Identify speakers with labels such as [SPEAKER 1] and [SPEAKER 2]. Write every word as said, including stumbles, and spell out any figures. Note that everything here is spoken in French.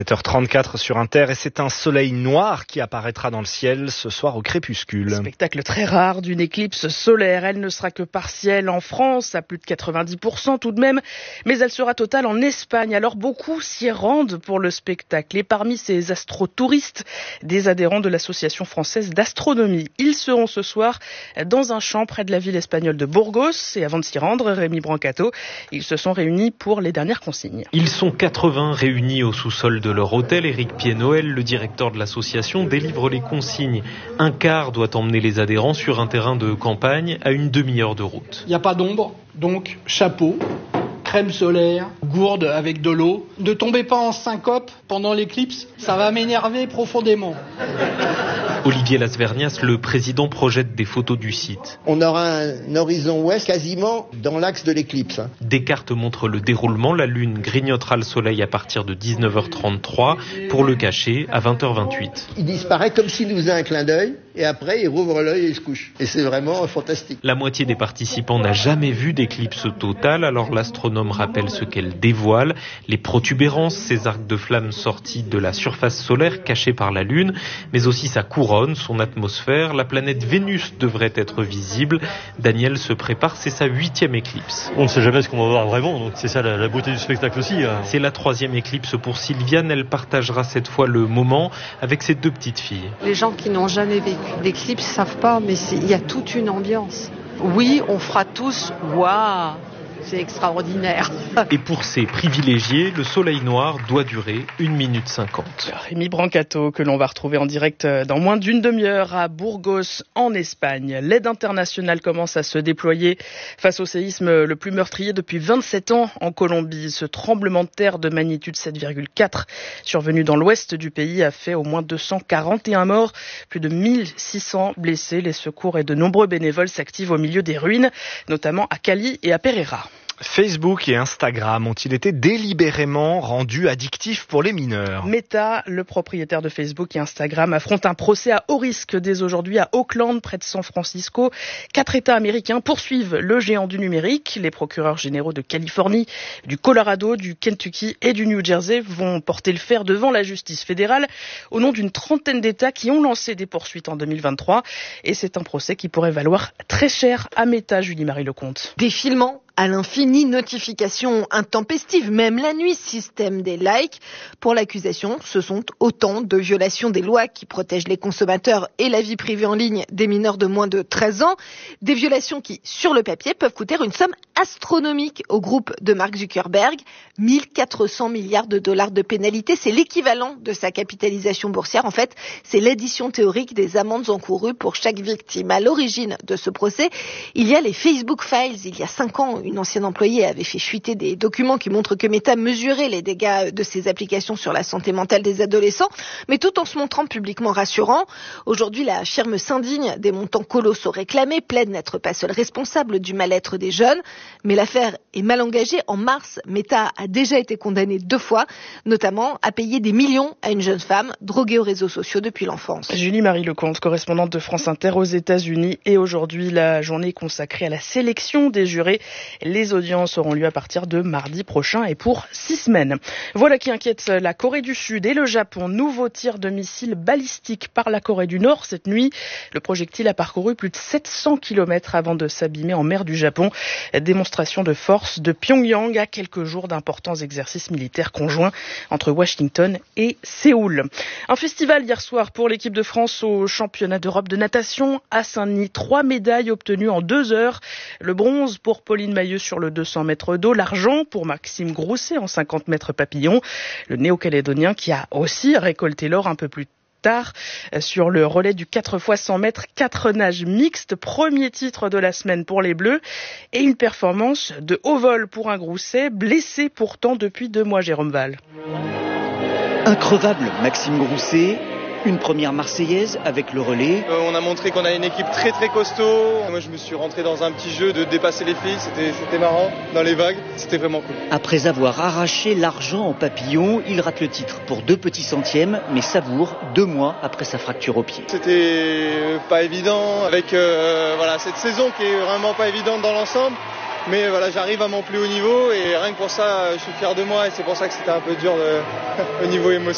[SPEAKER 1] sept heures trente-quatre sur Inter et c'est un soleil noir qui apparaîtra dans le ciel ce soir au crépuscule.
[SPEAKER 2] Spectacle très rare d'une éclipse solaire. Elle ne sera que partielle en France, à plus de quatre-vingt-dix pour cent tout de même, mais elle sera totale en Espagne. Alors beaucoup s'y rendent pour le spectacle. Et parmi ces astrotouristes, des adhérents de l'Association française d'astronomie. Ils seront ce soir dans un champ près de la ville espagnole de Burgos. Et avant de s'y rendre, Rémi Brancato, ils se sont réunis pour les dernières consignes.
[SPEAKER 3] Ils sont quatre-vingts réunis au sous-sol de leur hôtel. Éric Pied-Noël, le directeur de l'association, délivre les consignes. Un car doit emmener les adhérents sur un terrain de campagne à une demi-heure de route.
[SPEAKER 4] Il n'y a pas d'ombre, donc chapeau, crème solaire, gourde avec de l'eau. Ne tombez pas en syncope pendant l'éclipse, ça va m'énerver profondément.
[SPEAKER 3] Olivier Lasvernias, le président, projette des photos du site.
[SPEAKER 5] On aura un horizon ouest quasiment dans l'axe de l'éclipse.
[SPEAKER 3] Des cartes montrent le déroulement. La Lune grignotera le soleil à partir de dix-neuf heures trente-trois pour le cacher à vingt heures vingt-huit.
[SPEAKER 5] Il disparaît comme s'il nous faisait un clin d'œil et après il rouvre l'œil et il se couche. Et c'est vraiment fantastique.
[SPEAKER 3] La moitié des participants n'a jamais vu d'éclipse totale, alors l'astronome rappelle ce qu'elle dévoile. Les protubérances, ces arcs de flammes sortis de la surface solaire cachée par la Lune, mais aussi sa couronne, son atmosphère. La planète Vénus devrait être visible. Daniel se prépare, c'est sa huitième éclipse.
[SPEAKER 6] On ne sait jamais ce qu'on va voir vraiment, donc c'est ça la, la beauté du spectacle aussi. Hein.
[SPEAKER 3] C'est la troisième éclipse pour Sylviane. Elle partagera cette fois le moment avec ses deux petites filles.
[SPEAKER 7] Les gens qui n'ont jamais vécu d'éclipse ne savent pas, mais il y a toute une ambiance. Oui, on fera tous « waouh ». C'est extraordinaire.
[SPEAKER 3] Et pour ces privilégiés, le soleil noir doit durer une minute cinquante.
[SPEAKER 2] Rémi Brancato, que l'on va retrouver en direct dans moins d'une demi-heure à Burgos, en Espagne. L'aide internationale commence à se déployer face au séisme le plus meurtrier depuis vingt-sept ans en Colombie. Ce tremblement de terre de magnitude sept virgule quatre survenu dans l'ouest du pays a fait au moins deux cent quarante et un morts, plus de mille six cents blessés. Les secours et de nombreux bénévoles s'activent au milieu des ruines, notamment à Cali et à Pereira.
[SPEAKER 1] Facebook et Instagram ont-ils été délibérément rendus addictifs pour les mineurs ?
[SPEAKER 2] Meta, le propriétaire de Facebook et Instagram, affronte un procès à haut risque dès aujourd'hui à Oakland, près de San Francisco. Quatre États américains poursuivent le géant du numérique. Les procureurs généraux de Californie, du Colorado, du Kentucky et du New Jersey vont porter le fer devant la justice fédérale au nom d'une trentaine d'États qui ont lancé des poursuites en deux mille vingt-trois. Et c'est un procès qui pourrait valoir très cher à Meta, Julie-Marie Lecomte.
[SPEAKER 8] Défilement à l'infini, notifications intempestives, même la nuit, système des likes. Pour l'accusation, ce sont autant de violations des lois qui protègent les consommateurs et la vie privée en ligne des mineurs de moins de treize ans. Des violations qui, sur le papier, peuvent coûter une somme astronomique au groupe de Mark Zuckerberg. mille quatre cents milliards de dollars de pénalité, c'est l'équivalent de sa capitalisation boursière. En fait, c'est l'addition théorique des amendes encourues pour chaque victime. À l'origine de ce procès, il y a les Facebook Files. Il y a cinq ans, une ancienne employée avait fait fuiter des documents qui montrent que Meta mesurait les dégâts de ses applications sur la santé mentale des adolescents, mais tout en se montrant publiquement rassurant. Aujourd'hui, la firme s'indigne des montants colossaux réclamés, plaide n'être pas seule responsable du mal-être des jeunes, mais l'affaire est mal engagée. En mars, Meta a déjà été condamnée deux fois, notamment à payer des millions à une jeune femme droguée aux réseaux sociaux depuis l'enfance.
[SPEAKER 2] Julie-Marie Lecomte, correspondante de France Inter aux États-Unis, et aujourd'hui, la journée est consacrée à la sélection des jurés. Les audiences auront lieu à partir de mardi prochain et pour six semaines. Voilà qui inquiète la Corée du Sud et le Japon. Nouveau tir de missile balistique par la Corée du Nord cette nuit. Le projectile a parcouru plus de sept cents kilomètres avant de s'abîmer en mer du Japon. Démonstration de force de Pyongyang à quelques jours d'importants exercices militaires conjoints entre Washington et Séoul. Un festival hier soir pour l'équipe de France au championnat d'Europe de natation à Saint-Denis. Trois médailles obtenues en deux heures. Le bronze pour Pauline Mailleux sur le deux cents mètres d'eau, l'argent pour Maxime Grousset en cinquante mètres papillon, le néo-calédonien qui a aussi récolté l'or un peu plus tard sur le relais du quatre fois cent mètres, quatre nages mixtes, premier titre de la semaine pour les Bleus et une performance de haut vol pour un Grousset, blessé pourtant depuis deux mois, Jérôme Val.
[SPEAKER 9] Increvable Maxime Grousset. Une première Marseillaise avec le relais.
[SPEAKER 10] Euh, on a montré qu'on a une équipe très très costaud. Moi je me suis rentré dans un petit jeu de dépasser les filles, c'était, c'était marrant, dans les vagues, c'était vraiment cool.
[SPEAKER 9] Après avoir arraché l'argent en papillon, il rate le titre pour deux petits centièmes, mais savoure deux mois après sa fracture au pied.
[SPEAKER 10] C'était pas évident avec euh, voilà, cette saison qui est vraiment pas évidente dans l'ensemble. Mais voilà, j'arrive à mon plus haut niveau et rien que pour ça, je suis fier de moi et c'est pour ça que c'était un peu dur de... au niveau émotionnel.